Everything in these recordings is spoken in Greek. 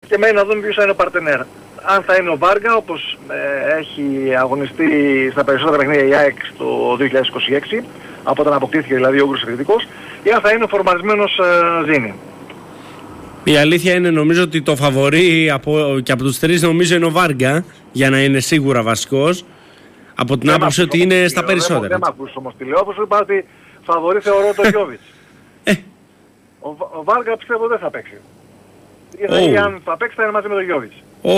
και μένει να δούμε ποιος θα είναι ο παρτενέρ. Αν θα είναι ο Βάργα, όπως έχει αγωνιστεί στα περισσότερα παιχνίδια η ΑΕΚ το 2026, από όταν αποκτήθηκε δηλαδή ο Ούγγρος Ιδρυτικός, ή αν θα είναι ο φορμαρισμένος Ζήνη. Η αλήθεια είναι, νομίζω ότι το φαβορί και από τους τρεις νομίζω είναι ο Βάργα, για να είναι σίγουρα βασικός, από την άποψη ότι είναι στα περισσότερα. Δεν μ' ακούς όμως τη λέω, όπως σου είπα ότι φαβορί θεωρώ το Γιόβιτς. Ο Βάργα πιστεύω δεν θα παίξει. Ή αν θα παίξει θα είναι μαζί με τον Γιόβιτς.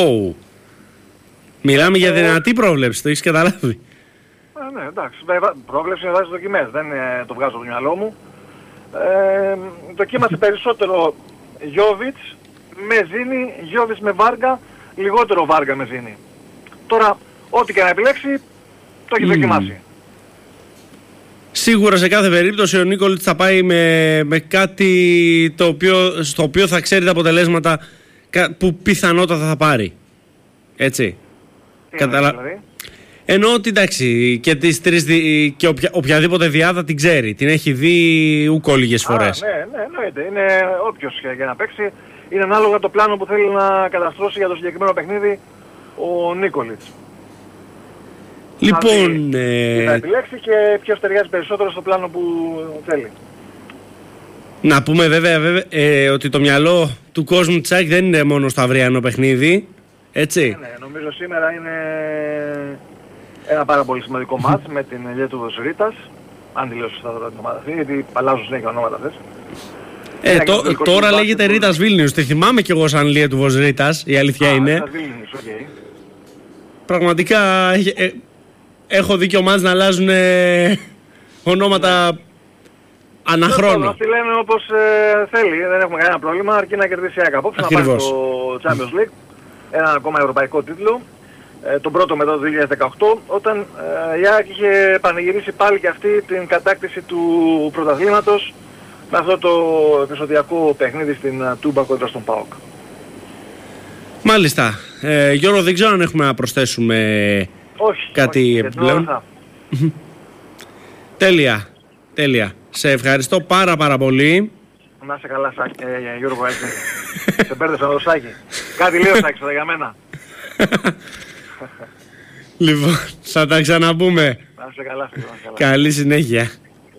Μιλάμε για δυνατή πρόβλεψη, το έχεις καταλάβει. Ναι, εντάξει. Πρόβλεψη είναι βάση δοκιμές, δεν το βγάζω από το μυαλό μου. Δοκίμασε περισσότερο Γιόβιτς με Ζήνη, Γιόβιτς με Βάργα, λιγότερο Βάργα με Ζήνη. Τώρα, ό,τι και να επιλέξει, το έχει δοκιμάσει. Σίγουρα σε κάθε περίπτωση ο Νίκολιτς θα πάει με κάτι στο οποίο θα ξέρει τα αποτελέσματα που πιθανότατα θα πάρει. Έτσι. Δηλαδή. Εννοώ ότι εντάξει και τις τρεις και οποιαδήποτε διάδα την ξέρει. Την έχει δει ούκο λίγες φορές. Ναι, εννοείται. Είναι όποιος για να παίξει. Είναι ανάλογα το πλάνο που θέλει να καταστρώσει για το συγκεκριμένο παιχνίδι ο Νίκολιτς. Λοιπόν... θα επιλέξει και ποιος ταιριάζει περισσότερο στο πλάνο που θέλει. Να πούμε βέβαια ότι το μυαλό του κόσμου της ΑΕΚ δεν είναι μόνο στο αυριανό παιχνίδι. Έτσι. Ναι, νομίζω σήμερα είναι ένα πάρα πολύ σημαντικό μάτς με την Λιέτουβος Ρήτας. Αν τελειώσει σωστά την ομάδα αυτή, γιατί αλλάζουν συνέχεια ονόματα αυτές. Τώρα λέγεται Ρήτας Βίλνιους. Τη θυμάμαι κι εγώ σαν Λιέτουβος Ρήτας, η αλήθεια είναι. Okay. Πραγματικά έχω δει και ομάδες να αλλάζουν ονόματα αναχρόνου. Αυτοί λένε όπως θέλει, δεν έχουμε κανένα πρόβλημα, αρκεί να κερδίσει η ΑΕΚ απόψε, να πάρει το Champions League, ένα ακόμα ευρωπαϊκό τίτλο, τον πρώτο μετά το 2018, όταν η ΑΕΚ είχε πανηγυρίσει πάλι και αυτή την κατάκτηση του πρωταθλήματος με αυτό το επεισοδιακό παιχνίδι στην Τούμπα κόντρα στον ΠΑΟΚ. Μάλιστα. Γιώργο, δεν ξέρω αν έχουμε να προσθέσουμε κάτι επιπλέον. Τέλεια. Σε ευχαριστώ πάρα πολύ. Να είσαι καλά, Γιώργο, έτσι. Σε μπέρδεσα με το Σάκη. Κάτι λέει ο Σάκης για μένα. Λοιπόν, θα τα ξαναπούμε. Να είσαι καλά. Καλή συνέχεια.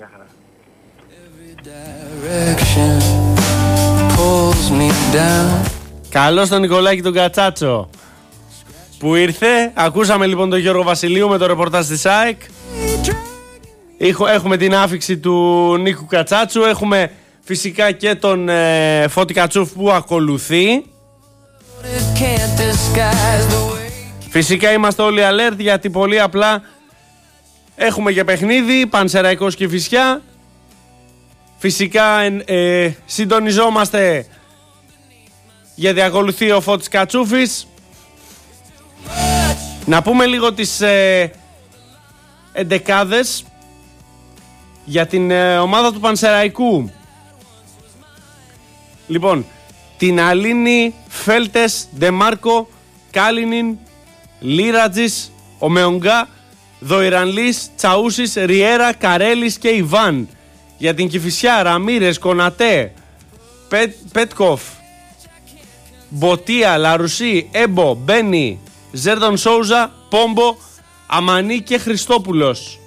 Καλώς τον Νικολάκη τον Κατσάτσο που ήρθε. Ακούσαμε λοιπόν τον Γιώργο Βασιλείου με το ρεπορτάζ της ΑΕΚ. Έχουμε την άφιξη του Νίκου Κατσάτσου. Έχουμε φυσικά και τον Φώτη Κατσούφ που ακολουθεί. Φυσικά είμαστε όλοι alert γιατί πολύ απλά έχουμε και παιχνίδι, Πανσεραϊκός και Κηφισιά. Φυσικά συντονιζόμαστε γιατί ακολουθεί ο Φώτης Κατσούφης. Να πούμε λίγο τις εντεκάδες για την ομάδα του Πανσεραϊκού. Λοιπόν, την Αλίνη, Φέλτες, Ντεμάρκο, Κάλινιν, Λίρατζης, Ομεονγκά, Δοϊρανλής, Τσαούσης, Ριέρα, Καρέλης και Ιβάν. Για την Κηφισιά, Ραμίρες, Κονατέ, Πέτκοφ, Μποτία, Λαρουσί, Έμπο, Μπένι, Ζέρντον Σόουζα, Πόμπο, Αμανί και Χριστόπουλος.